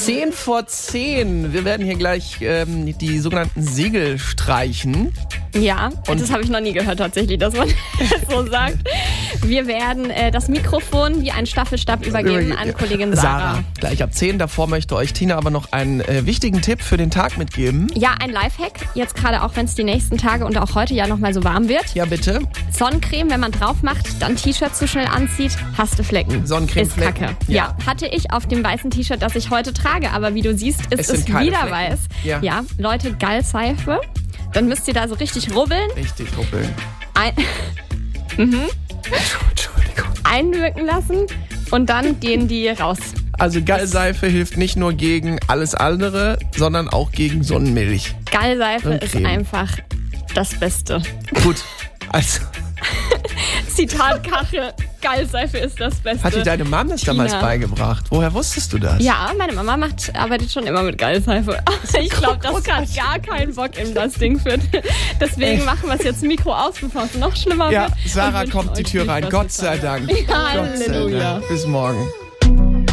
10:10. Wir werden hier gleich die sogenannten Segel streichen. Ja, und das habe ich noch nie gehört tatsächlich, dass man das so sagt. Wir werden das Mikrofon wie ein Staffelstab übergeben an Kollegin Sarah. Gleich ab 10. Davor möchte euch Tina aber noch einen wichtigen Tipp für den Tag mitgeben. Ja, ein Lifehack. Jetzt gerade auch, wenn es die nächsten Tage und auch heute ja nochmal so warm wird. Ja, bitte. Sonnencreme, wenn man drauf macht, dann T-Shirt zu schnell anzieht, hast du Flecken. Sonnencremeflecken. Ist Kacke. Ja, hatte ich auf dem weißen T-Shirt, das ich heute trage. Aber wie du siehst, ist es wieder Flecken. weiß. Ja. Leute, Gallseife. Dann müsst ihr da so richtig rubbeln. Richtig rubbeln. Entschuldigung. Entschuldigung. Einwirken lassen und dann gehen die raus. Also Gallseife hilft nicht nur gegen alles andere, sondern auch gegen Sonnenmilch. Gallseife Und ist Creme. einfach das Beste. Gut, also Zitat Kache, Gallseife ist das Beste. hat dir deine Mom das damals beigebracht? Woher wusstest du das? Ja, meine Mama arbeitet schon immer mit Gallseife. Ich glaube, das hat gar keinen Bock in das Ding führt. Deswegen machen wir es jetzt Mikro aus, bevor es noch schlimmer Ja, wird. Sarah Und kommt die wünschen Tür euch rein. viel Gott Spaß sei Dank. Ja, Gott sei Halleluja. Dank. Bis morgen.